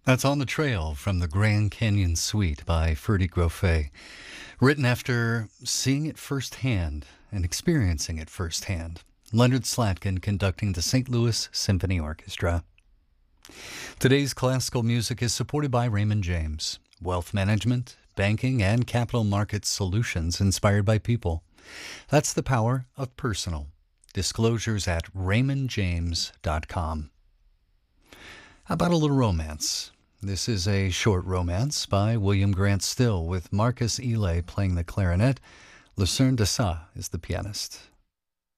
That's On the Trail from the Grand Canyon Suite by Ferdy Grofé, written after seeing it firsthand and experiencing it firsthand. Leonard Slatkin conducting the St. Louis Symphony Orchestra. Today's classical music is supported by Raymond James. Wealth management, banking, and capital markets solutions inspired by people. That's the power of personal. Disclosures at raymondjames.com. How about a little romance? This is a short romance by William Grant Still with Marcus Eley playing the clarinet. Lucerne Dessau is the pianist.